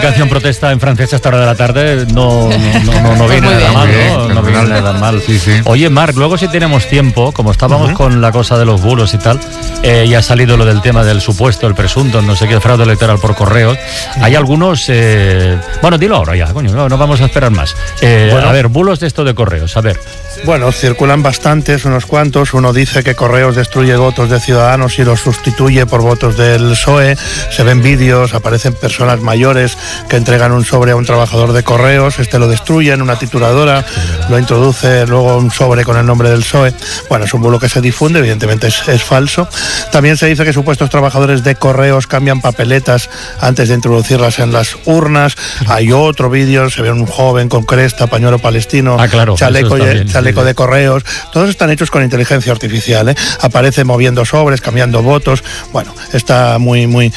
canción protesta en francés a esta hora de la tarde no viene nada mal, ¿no? No viene nada mal. Sí. Oye, Marc, luego si tenemos tiempo, como estábamos con la cosa de los bulos y tal, y ha salido lo del tema del supuesto, el presunto, no sé qué, fraude electoral por correos, hay algunos... bueno, dilo ahora ya, coño, no vamos a esperar más. A ver, bulos de esto de correos, a ver. Bueno, circulan bastantes, unos cuantos. Uno dice que Correos destruye votos de Ciudadanos y los sustituye por votos del PSOE. Se ven vídeos, aparecen personas mayores que entregan un sobre a un trabajador de Correos, lo destruye en una trituradora, lo introduce luego un sobre con el nombre del PSOE. Bueno, es un bulo que se difunde, evidentemente es falso. También se dice que supuestos trabajadores de Correos cambian papeletas antes de introducirlas en las urnas. Hay otro vídeo, se ve un joven con cresta, pañuelo palestino, claro, chaleco de Correos. Todos están hechos con inteligencia artificial, Aparece moviendo sobres, cambiando votos. Bueno, está muy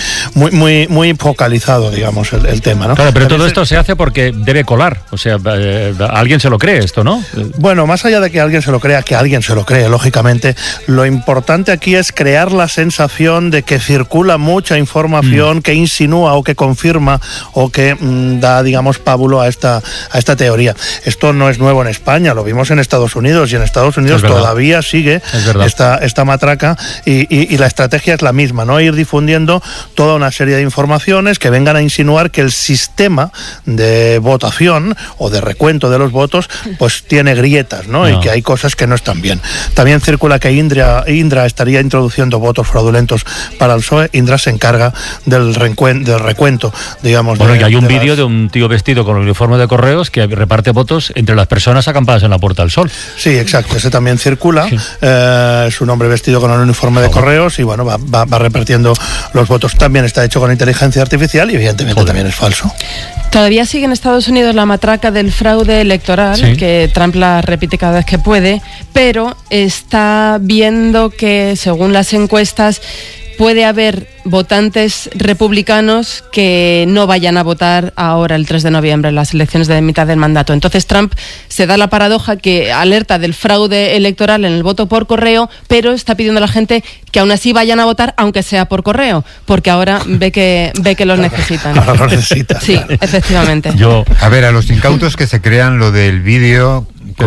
focalizado, digamos, el tema, ¿no? Claro, pero todo esto se hace porque debe colar. O sea, alguien se lo cree esto, ¿no? Bueno, más allá de que alguien se lo crea, que alguien se lo cree, lógicamente, lo importante aquí es crear la sensación de que circula mucha información que insinúa o que confirma o que da, digamos, pábulo a esta teoría. Esto no es nuevo en España, lo vimos en Estados Unidos, y en Estados Unidos todavía sigue esta matraca, y la estrategia es la misma, ¿no? Ir difundiendo toda una serie de informaciones que vengan a insinuar que el sistema de votación o de recuento de los votos pues tiene grietas, ¿no? Y que hay cosas que no están bien. También circula que Indra estaría introduciendo votos fraudulentos para el PSOE. Indra se encarga del recuento, digamos. Bueno, y hay un vídeo de un tío vestido con el uniforme de Correos que reparte votos entre las personas acampadas en la Puerta del Sol. Sí, exacto, ese también circula. Sí. Es un hombre vestido con el uniforme de Correos y bueno, va repartiendo los votos. También está hecho con inteligencia artificial y evidentemente también es falso. Todavía sigue en Estados Unidos la matraca del fraude electoral, que Trump la repite cada vez que puede, pero está viendo que, según las encuestas, puede haber votantes republicanos que no vayan a votar ahora el 3 de noviembre en las elecciones de mitad del mandato. Entonces Trump se da la paradoja que alerta del fraude electoral en el voto por correo, pero está pidiendo a la gente que aún así vayan a votar, aunque sea por correo, porque ahora ve que los necesitan. Ahora los necesitan. Sí, efectivamente. A ver, a los incautos que se crean lo del vídeo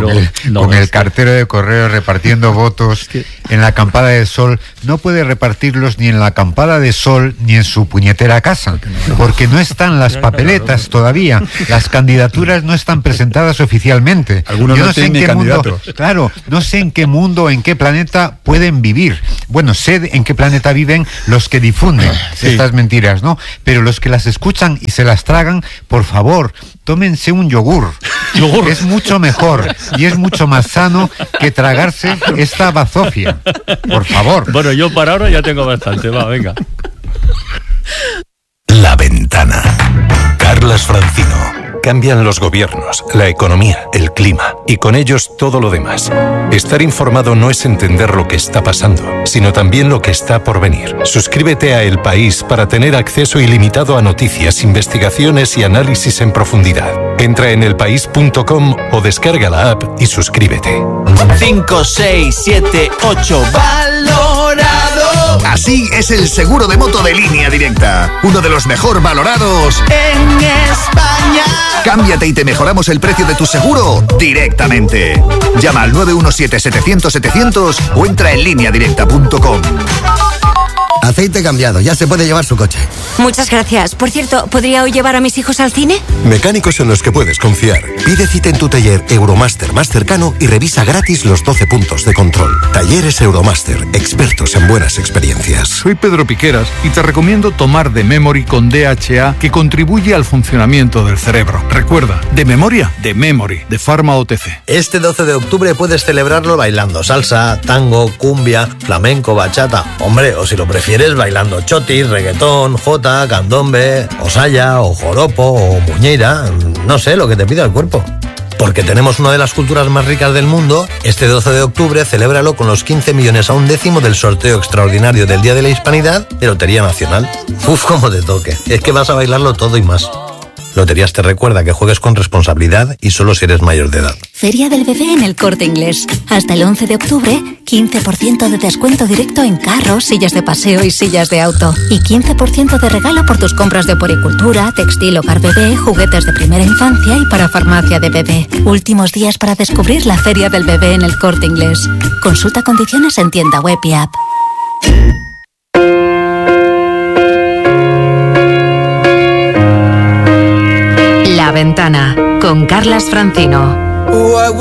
con el cartero de Correos repartiendo votos en la acampada de Sol, no puede repartirlos ni en la acampada de Sol ni en su puñetera casa, porque no están las papeletas todavía, las candidaturas no están presentadas oficialmente. Algunos no sé en qué mundo, claro, no sé en qué mundo, en qué planeta pueden vivir. Bueno, sé en qué planeta viven los que difunden estas mentiras, ¿no? Pero los que las escuchan y se las tragan, por favor, tómense un yogur. Es mucho mejor y es mucho más sano que tragarse esta bazofia. Por favor. Bueno, yo para ahora ya tengo bastante. Va, venga. La Ventana. Carlas Francino. Cambian los gobiernos, la economía, el clima y con ellos todo lo demás. Estar informado no es entender lo que está pasando, sino también lo que está por venir. Suscríbete a El País para tener acceso ilimitado a noticias, investigaciones y análisis en profundidad. Entra en elpaís.com o descarga la app y suscríbete. 5, 6, 7, 8, valorado. Así es el seguro de moto de Línea Directa. Uno de los mejor valorados en España. Cámbiate y te mejoramos el precio de tu seguro directamente. Llama al 917-700-700 o entra en lineadirecta.com. Aceite cambiado, ya se puede llevar su coche. Muchas gracias. Por cierto, ¿podría hoy llevar a mis hijos al cine? Mecánicos en los que puedes confiar. Pide cita en tu taller Euromaster más cercano y revisa gratis los 12 puntos de control. Talleres Euromaster, expertos en buenas experiencias. Soy Pedro Piqueras y te recomiendo tomar The Memory con DHA, que contribuye al funcionamiento del cerebro. Recuerda, de memoria, The Memory, de Pharma OTC. Este 12 de octubre puedes celebrarlo bailando salsa, tango, cumbia, flamenco, bachata. Hombre, o si lo prefieres, bailando chotis, reggaetón, jota, candombe, o saya, o joropo, o muñeira, no sé, lo que te pida el cuerpo. Porque tenemos una de las culturas más ricas del mundo. Este 12 de octubre celébralo con los 15 millones a un décimo del sorteo extraordinario del Día de la Hispanidad de Lotería Nacional. Uf, cómo te toque. Es que vas a bailarlo todo y más. Loterías te recuerda que juegues con responsabilidad y solo si eres mayor de edad. Feria del Bebé en El Corte Inglés. Hasta el 11 de octubre, 15% de descuento directo en carros, sillas de paseo y sillas de auto. Y 15% de regalo por tus compras de poricultura, textil, hogar bebé, juguetes de primera infancia y para farmacia de bebé. Últimos días para descubrir la Feria del Bebé en El Corte Inglés. Consulta condiciones en tienda web y app. La Ventana, con Carlas Francino.